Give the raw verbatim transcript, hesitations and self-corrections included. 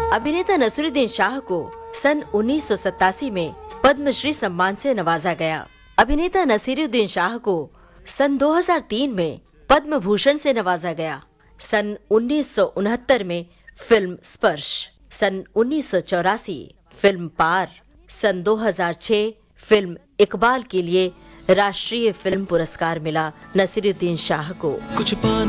अभिनेता नसीरुद्दीन शाह को सन उन्नीस सौ सतासी में पद्मश्री सम्मान से नवाजा गया। अभिनेता नसीरुद्दीन शाह को सन दो हज़ार तीन में पद्म भूषण से नवाजा गया। सन उन्नीस सौ उनहत्तर में फिल्म स्पर्श, सन उन्नीस सौ चौरासी फिल्म पार, सन दो हज़ार छह फिल्म इकबाल के लिए राष्ट्रीय फिल्म पुरस्कार मिला नसीरुद्दीन शाह को। कुछ